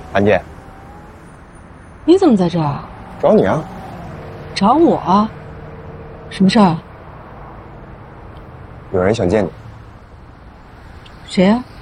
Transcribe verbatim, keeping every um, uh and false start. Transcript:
韩姐， 你怎么在这儿？ 找你啊。 找我？什么事儿？ 有人想见你。 谁呀、啊？